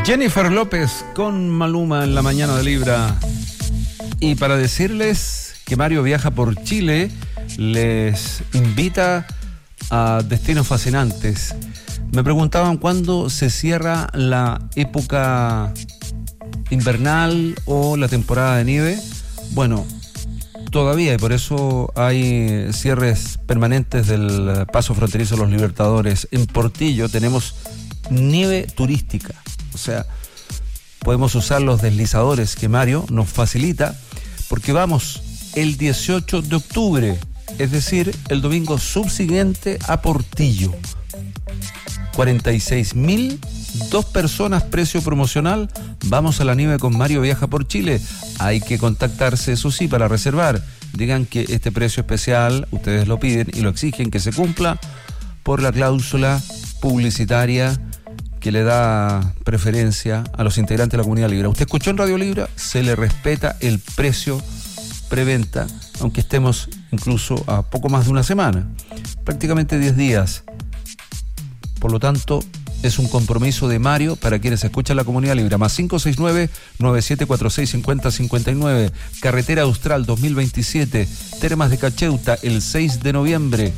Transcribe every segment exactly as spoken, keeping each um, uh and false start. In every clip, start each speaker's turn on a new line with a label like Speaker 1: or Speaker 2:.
Speaker 1: Jennifer López con Maluma en la mañana de Libra. Y para decirles que Mario Viaja por Chile les invita a destinos fascinantes. Me preguntaban cuándo se cierra la época invernal o la temporada de nieve. Bueno, todavía, y por eso hay cierres permanentes del paso fronterizo Los Libertadores. En Portillo tenemos nieve turística. O sea, podemos usar los deslizadores que Mario nos facilita, porque vamos el dieciocho de octubre, es decir, el domingo subsiguiente a Portillo. cuarenta y seis mil, dos personas, precio promocional. Vamos a la nieve con Mario Viaja por Chile. Hay que contactarse, eso sí, para reservar. Digan que este precio especial, ustedes lo piden y lo exigen que se cumpla por la cláusula publicitaria que le da preferencia a los integrantes de la comunidad Libra. Usted escuchó en Radio Libra, se le respeta el precio preventa, aunque estemos incluso a poco más de una semana, prácticamente diez días. Por lo tanto, es un compromiso de Mario para quienes escuchan la comunidad Libra. Más cinco seis nueve, nueve siete cuatro seis, cinco cero cinco nueve. Carretera Austral dos mil veintisiete. Termas de Cacheuta el seis de noviembre.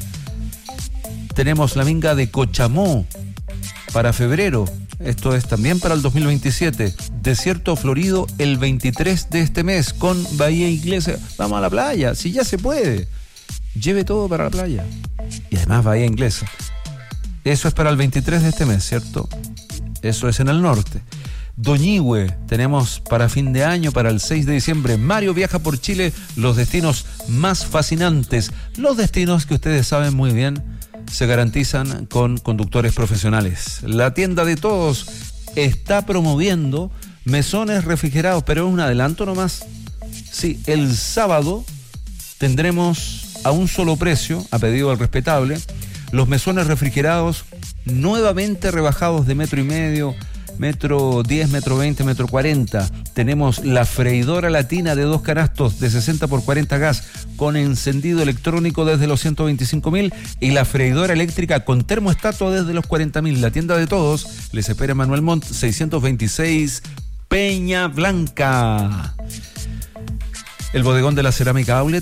Speaker 1: Tenemos la minga de Cochamó para febrero, esto es también para el dos mil veintisiete. Desierto Florido el veintitrés de este mes con Bahía Inglesa. Vamos a la playa, si ya se puede. Lleve todo para la playa. Y además Bahía Inglesa. Eso es para el veintitrés de este mes, ¿cierto? Eso es en el norte. Doñihue tenemos para fin de año, para el seis de diciembre. Mario Viaja por Chile, los destinos más fascinantes. Los destinos que ustedes saben muy bien se garantizan con conductores profesionales. La tienda de todos está promoviendo mesones refrigerados, pero es un adelanto nomás. Sí, el sábado tendremos a un solo precio, a pedido del respetable, los mesones refrigerados nuevamente rebajados de metro y medio, metro diez, metro veinte, metro cuarenta. Tenemos la freidora latina de dos canastos de sesenta por cuarenta gas con encendido electrónico desde los ciento veinticinco mil y la freidora eléctrica con termostato desde los cuarenta mil. La tienda de todos les espera en Manuel Montt seiscientos veintiséis, Peña Blanca. El bodegón de la Cerámica Outlet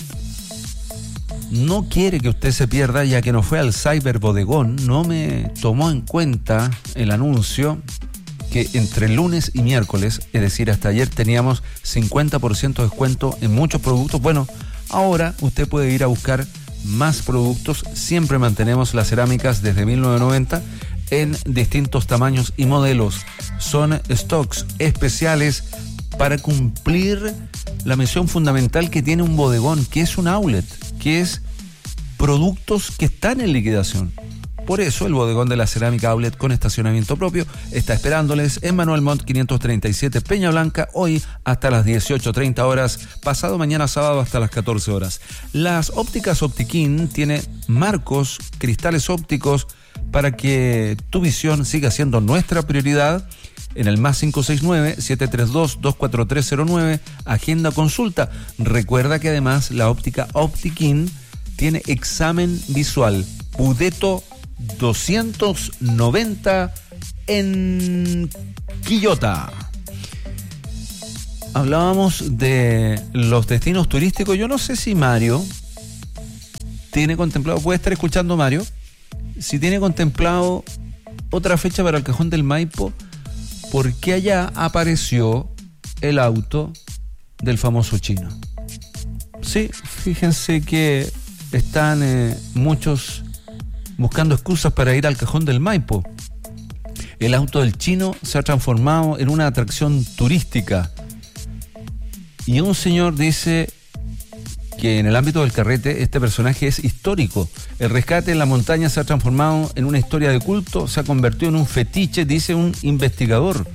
Speaker 1: no quiere que usted se pierda, ya que no fue al Cyber Bodegón, no me tomó en cuenta el anuncio que entre lunes y miércoles, es decir, hasta ayer teníamos cincuenta por ciento de descuento en muchos productos. Bueno, ahora usted puede ir a buscar más productos. Siempre mantenemos las cerámicas desde mil novecientos noventa en distintos tamaños y modelos. Son stocks especiales para cumplir la misión fundamental que tiene un bodegón, que es un outlet, que es productos que están en liquidación. Por eso el bodegón de la Cerámica Outlet con estacionamiento propio está esperándoles en Manuel Montt quinientos treinta y siete, Peña Blanca, hoy hasta las dieciocho treinta horas, pasado mañana sábado hasta las catorce horas. Las ópticas Optiquín tiene marcos, cristales ópticos para que tu visión siga siendo nuestra prioridad. En el más cinco seis nueve, siete tres dos, dos cuatro tres cero nueve, agenda consulta. Recuerda que además la óptica Optiquín tiene examen visual Pudeto doscientos noventa en Quillota. Hablábamos de los destinos turísticos. Yo no sé si Mario tiene contemplado, puede estar escuchando Mario, si tiene contemplado otra fecha para el Cajón del Maipo, porque allá apareció el auto del famoso chino. Sí, fíjense que están eh, muchos buscando excusas para ir al Cajón del Maipo. El auto del chino se ha transformado en una atracción turística. Y un señor dice que en el ámbito del carrete este personaje es histórico. El rescate en la montaña se ha transformado en una historia de culto, se ha convertido en un fetiche, dice un investigador.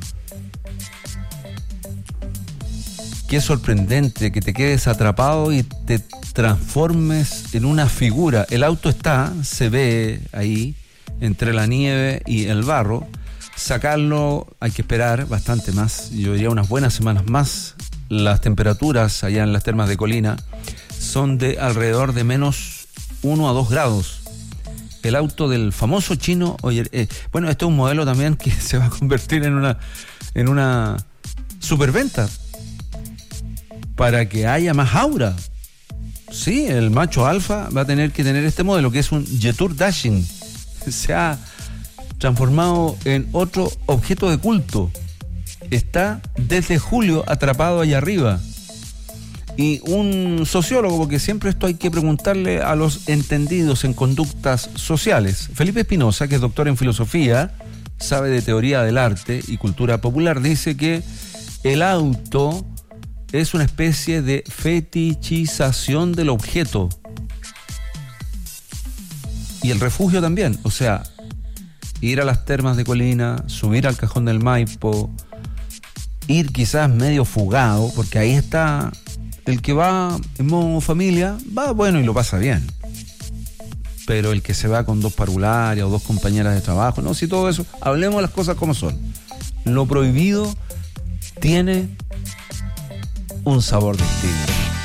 Speaker 1: Qué sorprendente que te quedes atrapado y te transformes en una figura. El auto está, se ve ahí, entre la nieve y el barro. Sacarlo hay que esperar bastante más, yo diría unas buenas semanas más. Las temperaturas allá en las termas de Colina son de alrededor de menos uno a dos grados. El auto del famoso chino, oye, eh, bueno, este es un modelo también que se va a convertir en una en una superventa para que haya más aura. Sí, el macho alfa va a tener que tener este modelo, que es un Yetur Dashing. Se ha transformado en otro objeto de culto. Está desde julio atrapado allá arriba. Y un sociólogo, porque siempre esto hay que preguntarle a los entendidos en conductas sociales, Felipe Espinosa, que es doctor en filosofía, sabe de teoría del arte y cultura popular, dice que el auto es una especie de fetichización del objeto. Y el refugio también, o sea, ir a las termas de Colina, subir al Cajón del Maipo, ir quizás medio fugado, porque ahí está el que va en modo familia, va bueno y lo pasa bien. Pero el que se va con dos parvularias o dos compañeras de trabajo, no, si todo eso, hablemos de las cosas como son. Lo prohibido tiene un sabor distinto.